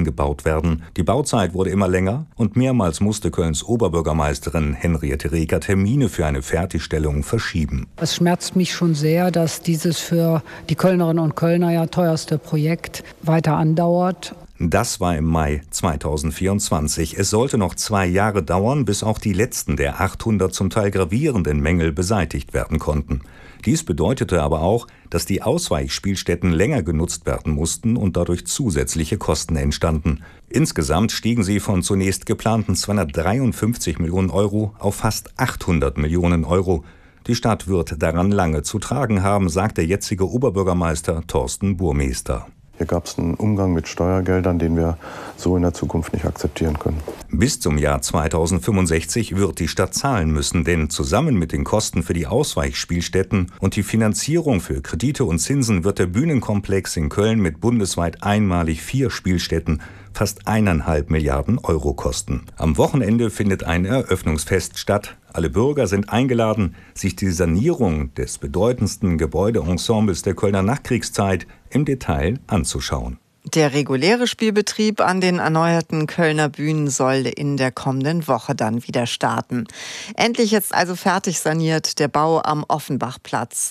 gebaut werden. Die Bauzeit wurde immer länger und mehrmals musste Kölns Oberbürgermeisterin Henriette Reker Termine für eine Fertigstellung verschieben. Es schmerzt mich schon sehr, dass dieses für die Kölnerinnen und Kölner ja teuerste Projekt weiter andauert. Das war im Mai 2024. Es sollte noch 2 Jahre dauern, bis auch die letzten der 800 zum Teil gravierenden Mängel beseitigt werden konnten. Dies bedeutete aber auch, dass die Ausweichspielstätten länger genutzt werden mussten und dadurch zusätzliche Kosten entstanden. Insgesamt stiegen sie von zunächst geplanten 253 Millionen Euro auf fast 800 Millionen Euro. Die Stadt wird daran lange zu tragen haben, sagt der jetzige Oberbürgermeister Thorsten Burmester. Hier gab es einen Umgang mit Steuergeldern, den wir so in der Zukunft nicht akzeptieren können. Bis zum Jahr 2065 wird die Stadt zahlen müssen, denn zusammen mit den Kosten für die Ausweichspielstätten und die Finanzierung für Kredite und Zinsen wird der Bühnenkomplex in Köln mit bundesweit einmalig 4 Spielstätten fast 1,5 Milliarden Euro kosten. Am Wochenende findet ein Eröffnungsfest statt. Alle Bürger sind eingeladen, sich die Sanierung des bedeutendsten Gebäudeensembles der Kölner Nachkriegszeit im Detail anzuschauen. Der reguläre Spielbetrieb an den erneuerten Kölner Bühnen soll in der kommenden Woche dann wieder starten. Endlich jetzt also fertig saniert der Bau am Offenbachplatz.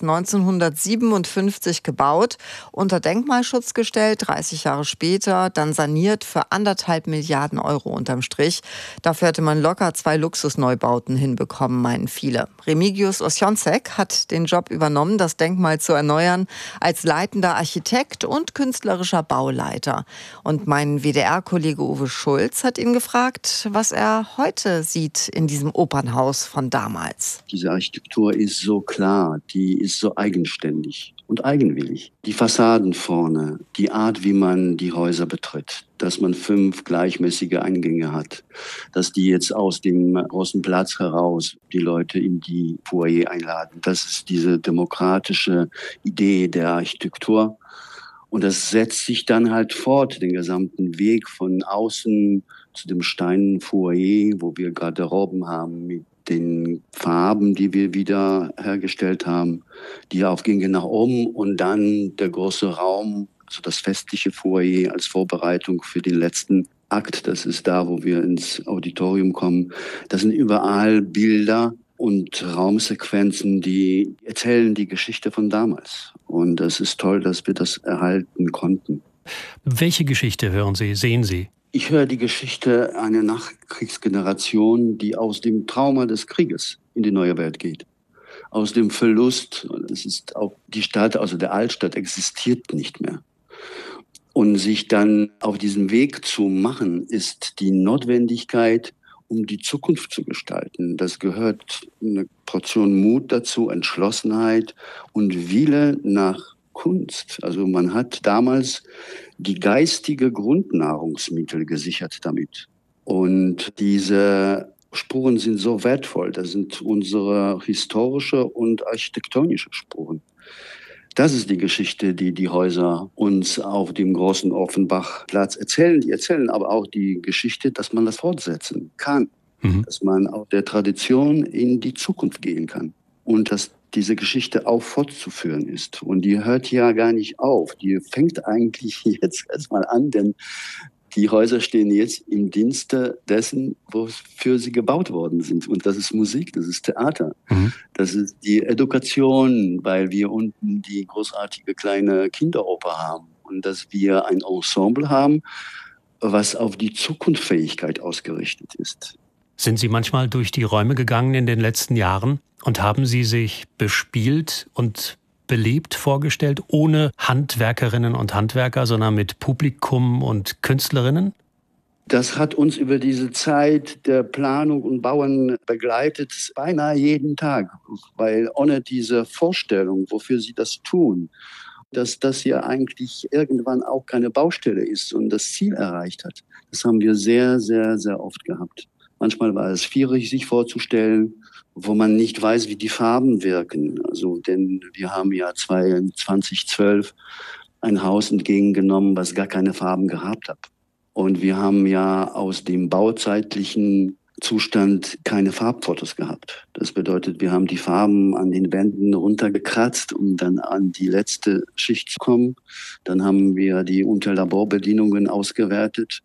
1957 gebaut, unter Denkmalschutz gestellt, 30 Jahre später, dann saniert für 1,5 Milliarden Euro unterm Strich. Dafür hätte man locker 2 Luxusneubauten hinbekommen, meinen viele. Remigius Osjonzek hat den Job übernommen, das Denkmal zu erneuern, als leitender Architekt und künstlerischer Bauleiter. Und mein WDR-Kollege Uwe Schulz hat ihn gefragt, was er heute sieht in diesem Opernhaus von damals. Diese Architektur ist so klar, die ist so eigenständig und eigenwillig. Die Fassaden vorne, die Art, wie man die Häuser betritt, dass man 5 gleichmäßige Eingänge hat, dass die jetzt aus dem großen Platz heraus die Leute in die Foyer einladen. Das ist diese demokratische Idee der Architektur. Und das setzt sich dann halt fort, den gesamten Weg von außen zu dem Steinfoyer, wo wir Garderoben haben mit den Farben, die wir wieder hergestellt haben, die Aufgänge nach oben und dann der große Raum, also das festliche Foyer als Vorbereitung für den letzten Akt. Das ist da, wo wir ins Auditorium kommen. Das sind überall Bilder und Raumsequenzen, die erzählen die Geschichte von damals. Und es ist toll, dass wir das erhalten konnten. Welche Geschichte hören Sie, sehen Sie? Ich höre die Geschichte einer Nachkriegsgeneration, die aus dem Trauma des Krieges in die neue Welt geht. Aus dem Verlust, es ist auch die Stadt, also der Altstadt existiert nicht mehr. Und sich dann auf diesen Weg zu machen, ist die Notwendigkeit, um die Zukunft zu gestalten. Das gehört eine Portion Mut dazu, Entschlossenheit und Wille nach Kunst. Also man hat damals die geistige Grundnahrungsmittel gesichert damit. Und diese Spuren sind so wertvoll. Das sind unsere historische und architektonische Spuren. Das ist die Geschichte, die die Häuser uns auf dem großen Offenbachplatz erzählen. Die erzählen aber auch die Geschichte, dass man das fortsetzen kann. Dass man aus der Tradition in die Zukunft gehen kann. Und dass diese Geschichte auch fortzuführen ist. Und die hört ja gar nicht auf. Die fängt eigentlich jetzt erstmal an, denn die Häuser stehen jetzt im Dienste dessen, wofür sie gebaut worden sind. Und das ist Musik, das ist Theater, das ist die Education, weil wir unten die großartige kleine Kinderoper haben. Und dass wir ein Ensemble haben, was auf die Zukunftsfähigkeit ausgerichtet ist. Sind Sie manchmal durch die Räume gegangen in den letzten Jahren und haben Sie sich bespielt und belebt vorgestellt, ohne Handwerkerinnen und Handwerker, sondern mit Publikum und Künstlerinnen? Das hat uns über diese Zeit der Planung und Bauen begleitet, beinahe jeden Tag. Weil ohne diese Vorstellung, wofür sie das tun, dass das ja eigentlich irgendwann auch keine Baustelle ist und das Ziel erreicht hat, das haben wir sehr, sehr, sehr oft gehabt. Manchmal war es schwierig, sich vorzustellen, wo man nicht weiß, wie die Farben wirken. Also, denn wir haben ja 2012 ein Haus entgegengenommen, was gar keine Farben gehabt hat. Und wir haben ja aus dem bauzeitlichen Zustand keine Farbfotos gehabt. Das bedeutet, wir haben die Farben an den Wänden runtergekratzt, um dann an die letzte Schicht zu kommen. Dann haben wir die Unterlaborbedienungen ausgewertet.